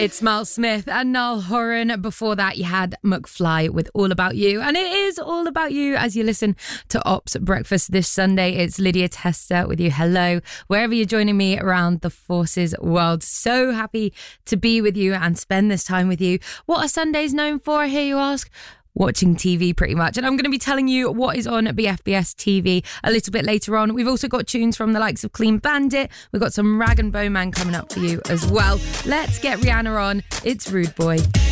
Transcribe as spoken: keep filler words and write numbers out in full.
It's Miles Smith and Niall Horan. Before that, you had McFly with All About You. And it is all about you as you listen to Ops Breakfast this Sunday. It's Lydia Tester with you. Hello, wherever you're joining me around the Forces world. So happy to be with you and spend this time with you. What are Sundays known for, I hear you ask? Watching T V pretty much. And I'm going to be telling you what is on B F B S T V a little bit later on. We've also got tunes from the likes of Clean Bandit. We've got some Rag and Bowman coming up for you as well. Let's get Rihanna on. It's Rude Boy.